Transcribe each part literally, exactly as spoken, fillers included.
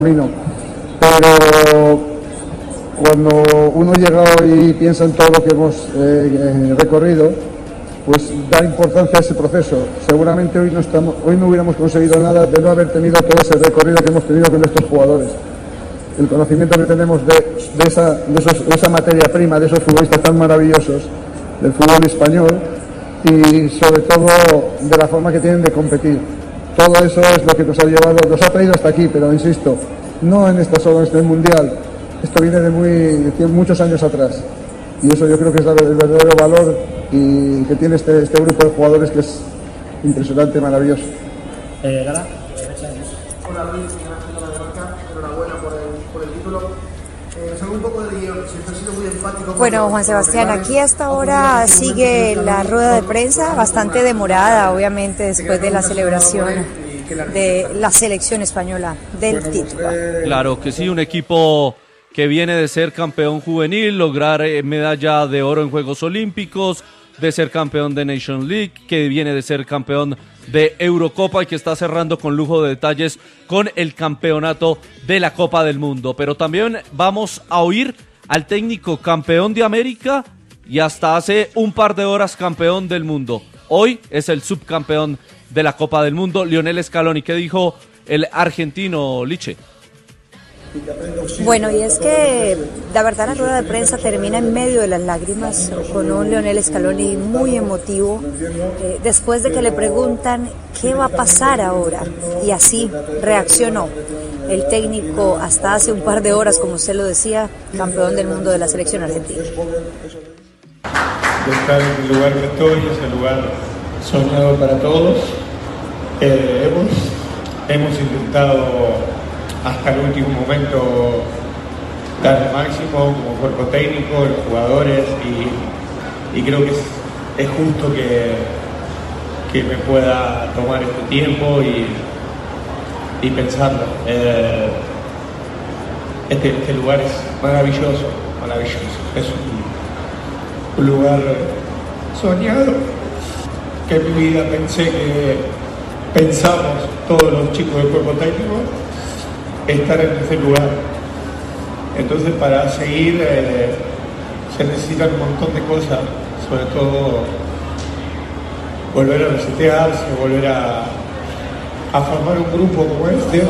camino, pero cuando uno llega y piensa en todo lo que hemos eh, recorrido, pues da importancia a ese proceso. Seguramente hoy no, estamos, hoy no hubiéramos conseguido nada de no haber tenido todo ese recorrido que hemos tenido con estos jugadores. El conocimiento que tenemos de, de, esa, de, esos, de esa materia prima, de esos futbolistas tan maravillosos del fútbol español y sobre todo de la forma que tienen de competir. Todo eso es lo que nos ha llevado, nos ha traído hasta aquí, pero insisto, no en esta solo en este mundial. Esto viene de muy de muchos años atrás. Y eso yo creo que es el verdadero valor y que tiene este, este grupo de jugadores que es impresionante, maravilloso. Eh, ¿Gala? Hola Luis, Ignacio de Mallorca, enhorabuena por el, por el título. Eh, salgo un poco de guión, siempre ha sido muy enfático. Bueno, Juan Sebastián, aquí hasta ahora sigue la rueda de prensa, bastante demorada, obviamente, después de la celebración de la selección española del título. Claro que sí, un equipo que viene de ser campeón juvenil, lograr eh, medalla de oro en Juegos Olímpicos, de ser campeón de Nation League, que viene de ser campeón de Eurocopa y que está cerrando con lujo de detalles con el campeonato de la Copa del Mundo. Pero también vamos a oír al técnico campeón de América y hasta hace un par de horas campeón del mundo. Hoy es el subcampeón de la Copa del Mundo, Lionel Scaloni. ¿Qué dijo el argentino, Liche? Bueno, y es que la verdad la rueda de prensa termina en medio de las lágrimas con un Lionel Scaloni muy emotivo eh, después de que le preguntan qué va a pasar ahora, y así reaccionó el técnico hasta hace un par de horas, como usted lo decía, campeón del mundo de la selección argentina. De estar en el lugar que estoy, es el lugar soñado para todos. Eh, hemos, hemos intentado hasta el último momento dar el máximo como cuerpo técnico, los jugadores, y, y creo que es, es justo que, que me pueda tomar este tiempo y, y pensarlo. Eh, este, este lugar es maravilloso, maravilloso. Es un, un lugar soñado que en mi vida pensé que pensamos todos los chicos del cuerpo técnico estar en ese lugar. Entonces, para seguir eh, se necesitan un montón de cosas, sobre todo volver a resetearse, volver a, a formar un grupo como este.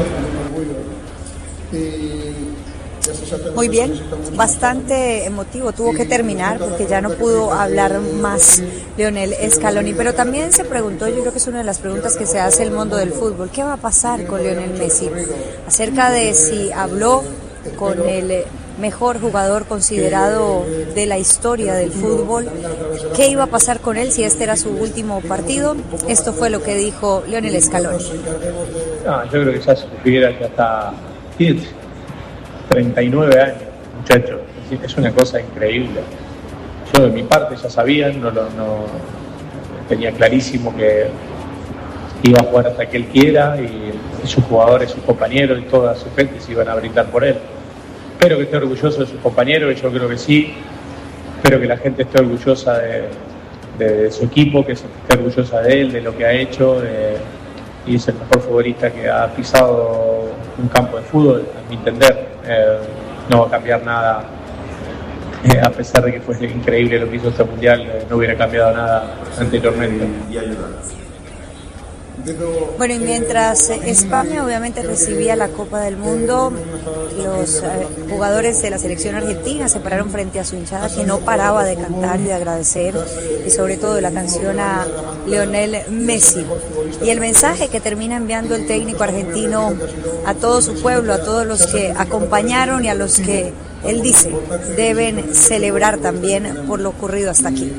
Muy bien, bastante emotivo, tuvo que terminar porque ya no pudo hablar más Lionel Scaloni, pero también se preguntó, yo creo que es una de las preguntas que se hace el mundo del fútbol, ¿qué va a pasar con Lionel Messi? Acerca de si habló con el mejor jugador considerado de la historia del fútbol, ¿qué iba a pasar con él si este era su último partido? Esto fue lo que dijo Lionel Scaloni. No, yo creo que ya se supiera que hasta treinta y nueve años, muchachos, es una cosa increíble. Yo de mi parte ya sabía, no, no, no tenía clarísimo que iba a jugar hasta que él quiera, y, y sus jugadores, sus compañeros y toda su gente se iban a brindar por él. Espero que esté orgulloso de sus compañeros, y yo creo que sí. Espero que la gente esté orgullosa de, de, de su equipo, que esté orgullosa de él, de lo que ha hecho, de, y es el mejor futbolista que ha pisado un campo de fútbol, a mi entender. Eh, no va a cambiar nada, eh, a pesar de que fue increíble lo que hizo este mundial, eh, no hubiera cambiado nada anteriormente. Bueno, y mientras España obviamente recibía la Copa del Mundo, los eh, jugadores de la selección argentina se pararon frente a su hinchada, que no paraba de cantar y de agradecer, y sobre todo de la canción a Lionel Messi. Y el mensaje que termina enviando el técnico argentino a todo su pueblo, a todos los que acompañaron y a los que él dice deben celebrar también por lo ocurrido hasta aquí.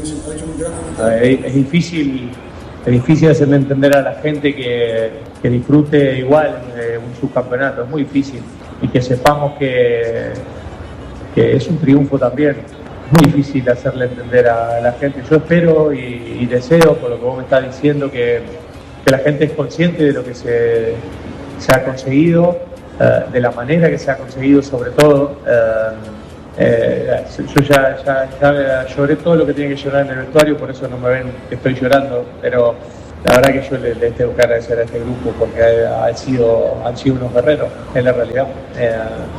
Es difícil Es difícil hacerle entender a la gente que, que disfrute igual eh, un subcampeonato, es muy difícil, y que sepamos que, que es un triunfo también. Es muy difícil hacerle entender a la gente. Yo espero y, y deseo, por lo que vos me estás diciendo, que, que la gente es consciente de lo que se, se ha conseguido, eh, de la manera que se ha conseguido sobre todo. Eh, Eh, yo ya, ya, ya lloré todo lo que tenía que llorar en el vestuario, por eso no me ven que estoy llorando, pero la verdad que yo les, les tengo que agradecer a este grupo porque han sido, han sido unos guerreros, en la realidad. Eh,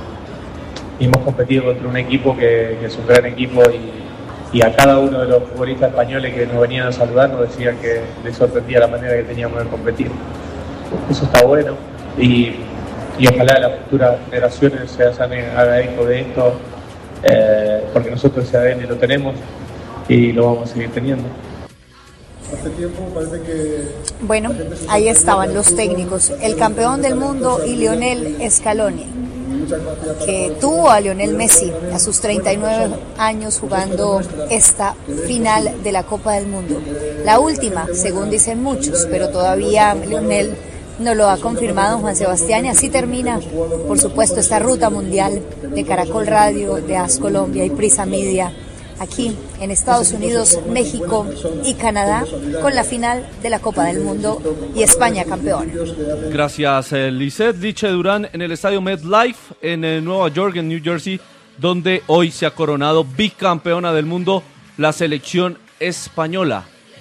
y hemos competido contra un equipo que, que es un gran equipo y, y a cada uno de los futbolistas españoles que nos venían a saludar nos decían que les sorprendía la manera que teníamos de competir. Eso está bueno y, y ojalá las futuras generaciones se hagan eco de esto, eh, porque nosotros ese A D N lo tenemos y lo vamos a seguir teniendo. Hace tiempo parece que... Bueno, ahí estaban los técnicos, el campeón del mundo y Lionel Scaloni, que tuvo a Lionel Messi a sus treinta y nueve años jugando esta final de la Copa del Mundo. La última, según dicen muchos, pero todavía Lionel no lo ha confirmado Juan Sebastián, y así termina, por supuesto, esta ruta mundial de Caracol Radio, de AS Colombia y Prisa Media, aquí en Estados Unidos, México y Canadá, con la final de la Copa del Mundo y España campeona. Gracias, eh, Lisette. Liche Durán en el estadio MetLife en eh, Nueva York, en New Jersey, donde hoy se ha coronado bicampeona del mundo la selección española.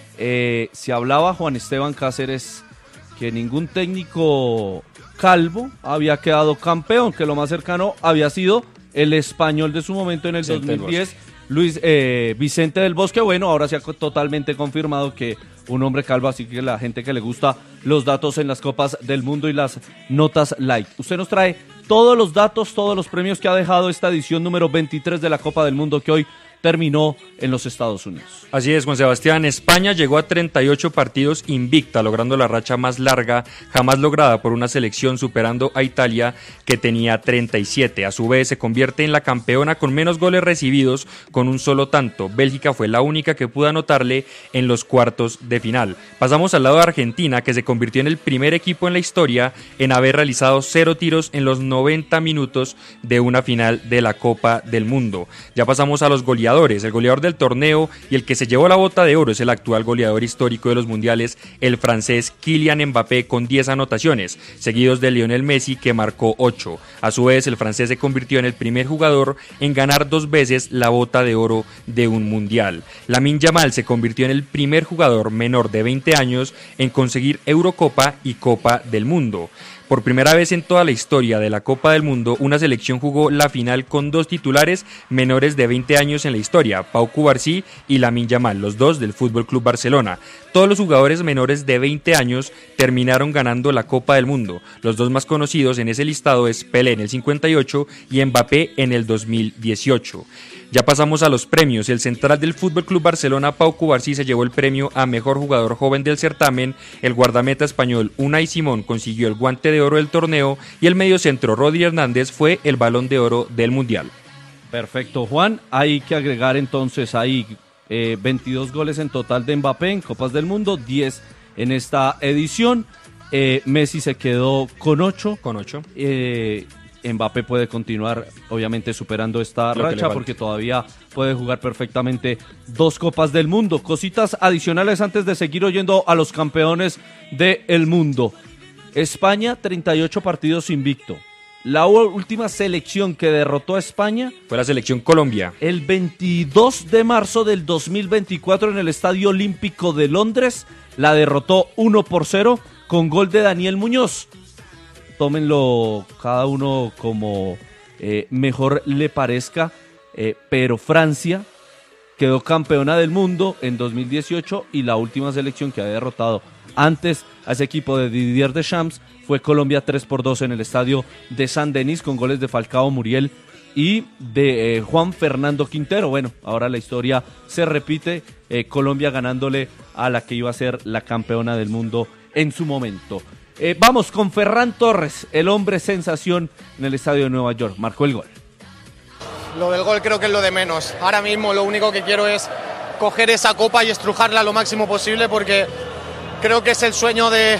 Eh, se hablaba, Juan Esteban Cáceres, que ningún técnico calvo había quedado campeón, que lo más cercano había sido el español de su momento en el dos mil diez, Luis eh, Vicente del Bosque. Bueno, ahora se ha totalmente confirmado que un hombre calvo, así que la gente que le gusta los datos en las Copas del Mundo y las notas light. Usted nos trae todos los datos, todos los premios que ha dejado esta edición número veintitrés de la Copa del Mundo, que hoy terminó en los Estados Unidos. Así es, Juan Sebastián. España llegó a treinta y ocho partidos invicta, logrando la racha más larga jamás lograda por una selección, superando a Italia, que tenía treinta y siete. A su vez, se convierte en la campeona con menos goles recibidos, con un solo tanto. Bélgica fue la única que pudo anotarle en los cuartos de final. Pasamos al lado de Argentina, que se convirtió en el primer equipo en la historia en haber realizado cero tiros en los noventa minutos de una final de la Copa del Mundo. Ya pasamos a los goleadores. El goleador del torneo y el que se llevó la bota de oro es el actual goleador histórico de los mundiales, el francés Kylian Mbappé, con diez anotaciones, seguidos de Lionel Messi, que marcó ocho. A su vez, el francés se convirtió en el primer jugador en ganar dos veces la bota de oro de un mundial. Lamine Yamal se convirtió en el primer jugador menor de veinte años en conseguir Eurocopa y Copa del Mundo. Por primera vez en toda la historia de la Copa del Mundo, una selección jugó la final con dos titulares menores de veinte años en la historia, Pau Cubarsí y Lamine Yamal, los dos del F C Barcelona. Todos los jugadores menores de veinte años terminaron ganando la Copa del Mundo. Los dos más conocidos en ese listado es Pelé en el cincuenta y ocho y Mbappé en el dos mil dieciocho. Ya pasamos a los premios. El central del F C Barcelona, Pau Cubarsí, se llevó el premio a mejor jugador joven del certamen. El guardameta español Unai Simón consiguió el guante de oro del torneo y el mediocentro Rodri Hernández fue el balón de oro del mundial. Perfecto, Juan. Hay que agregar entonces ahí eh, veintidós goles en total de Mbappé en Copas del Mundo, diez en esta edición. Eh, Messi se quedó con ocho. Con ocho. Eh, Mbappé puede continuar, obviamente, superando esta Lo racha porque todavía puede jugar perfectamente dos Copas del Mundo. Cositas adicionales antes de seguir oyendo a los campeones del mundo. España, treinta y ocho partidos invicto. La última selección que derrotó a España fue la selección Colombia. El veintidós de marzo del dos mil veinticuatro en el Estadio Olímpico de Londres. La derrotó uno por cero con gol de Daniel Muñoz. Tómenlo cada uno como eh, mejor le parezca, eh, pero Francia quedó campeona del mundo en dos mil dieciocho y la última selección que había derrotado antes a ese equipo de Didier Deschamps fue Colombia tres por dos en el estadio de Saint-Denis con goles de Falcao, Muriel y de eh, Juan Fernando Quintero. Bueno, ahora la historia se repite, eh, Colombia ganándole a la que iba a ser la campeona del mundo en su momento. Eh, vamos con Ferran Torres, el hombre sensación en el estadio de Nueva York. Marcó el gol. Lo del gol creo que es lo de menos. Ahora mismo lo único que quiero es coger esa copa y estrujarla lo máximo posible porque creo que es el sueño de,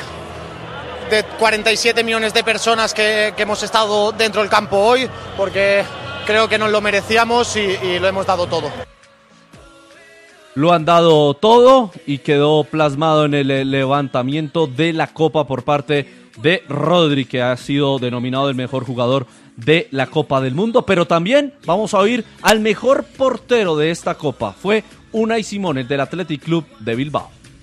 de cuarenta y siete millones de personas que, que hemos estado dentro del campo hoy, porque creo que nos lo merecíamos y, y lo hemos dado todo. Lo han dado todo y quedó plasmado en el levantamiento de la copa por parte de Rodri, que ha sido denominado el mejor jugador de la Copa del Mundo. Pero también vamos a oír al mejor portero de esta copa. Fue Unai Simón, el del Athletic Club de Bilbao.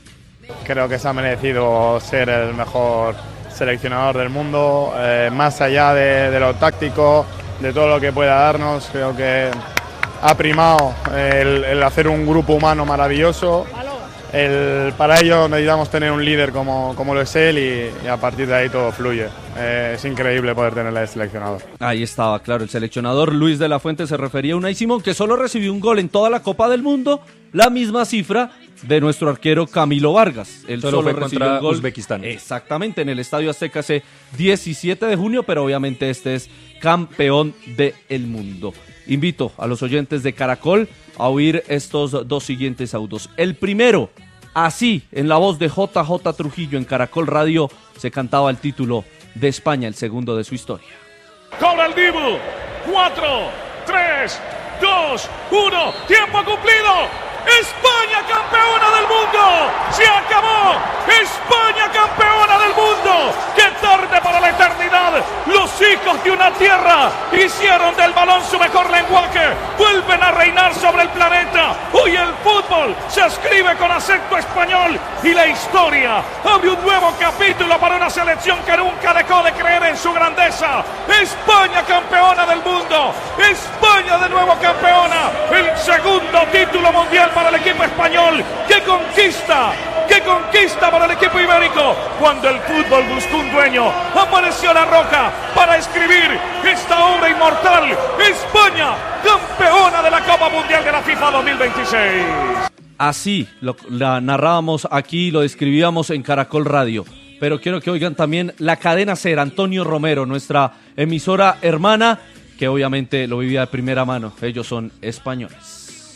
Creo que se ha merecido ser el mejor seleccionador del mundo, eh, más allá de, de lo táctico, de todo lo que pueda darnos. Creo que ha primado el, el hacer un grupo humano maravilloso. El, para ello necesitamos tener un líder como, como lo es él y, y a partir de ahí todo fluye. Eh, es increíble poder tenerle de seleccionador. Ahí estaba, claro, el seleccionador Luis de la Fuente se refería a Unai Simón, que solo recibió un gol en toda la Copa del Mundo, la misma cifra de nuestro arquero Camilo Vargas. Él solo, solo fue recibió contra un gol, Uzbekistán. Exactamente, en el Estadio Azteca ese diecisiete de junio, pero obviamente este es campeón del mundo. Invito a los oyentes de Caracol a oír estos dos siguientes audios. El primero, así, en la voz de J J Trujillo en Caracol Radio, se cantaba el título de España, el segundo de su historia. Cobra el Dibu. cuatro, tres, dos, uno. Tiempo cumplido. España campeona del mundo. Se acabó. España campeona del mundo. Qué tarde para la eternidad. Los hijos de una tierra hicieron del balón su mejor lenguaje. Vuelven a reinar sobre el planeta. Hoy el fútbol se escribe con acento español y la historia abre un nuevo capítulo para una selección que nunca dejó de creer en su grandeza. España campeona del mundo. España de nuevo campeona. El segundo título mundial para el equipo español. ¡Qué conquista! ¡Qué conquista para el equipo ibérico! Cuando el fútbol buscó un dueño, apareció La Roja para escribir esta obra inmortal. España, campeona de la Copa Mundial de la FIFA dos mil veintiséis. Así lo la narrábamos aquí, lo describíamos en Caracol Radio. Pero quiero que oigan también la cadena SER, Antonio Romero, nuestra emisora hermana, que obviamente lo vivía de primera mano. Ellos son españoles.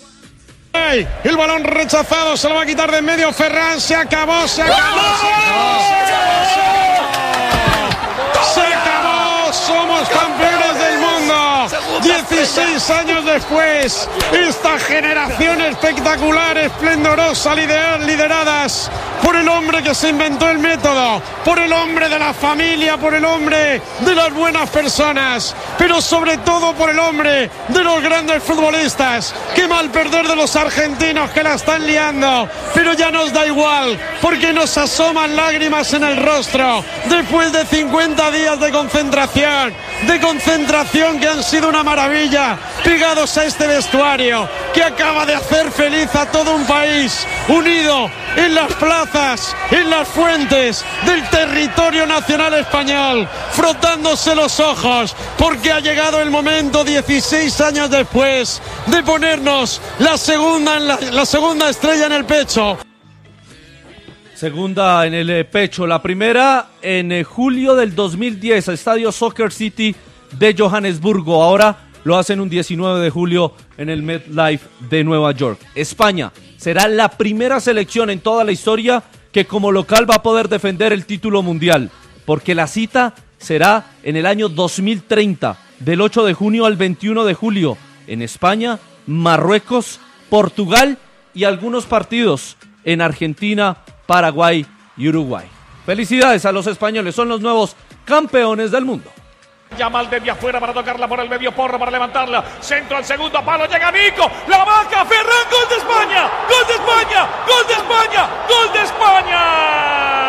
El balón rechazado, se lo va a quitar de en medio Ferran, se acabó, se acabó, se acabó, se acabó, se acabó, se acabó, somos campeones del mundo, dieciséis años después, esta generación espectacular, esplendorosa, lideradas por el hombre que se inventó el método, por el hombre de la familia, por el hombre de las buenas personas, pero sobre todo por el hombre de los grandes futbolistas. Qué mal perder de los argentinos que la están liando, pero ya nos da igual, porque nos asoman lágrimas en el rostro, después de cincuenta días de concentración, de concentración que han sido una maravilla, pegados a este vestuario, que acaba de hacer feliz a todo un país, unido en las plazas, en las fuentes del territorio nacional español, frotándose los ojos, porque ha llegado el momento, dieciséis años después, de ponernos la segunda, la, la segunda estrella en el pecho. Segunda en el pecho, la primera en julio del dos mil diez, Estadio Soccer City de Johannesburgo. Ahora lo hacen un diecinueve de julio en el MetLife de Nueva York. España será la primera selección en toda la historia que como local va a poder defender el título mundial, porque la cita será en el año dos mil treinta, del ocho de junio al veintiuno de julio, en España, Marruecos, Portugal y algunos partidos en Argentina, Paraguay y Uruguay. Felicidades a los españoles, son los nuevos campeones del mundo. Yamal desde afuera para tocarla por el medio, Porro para levantarla, centro al segundo palo, llega Nico, la baja, Ferran, gol de España, gol de España, gol de España, gol de España.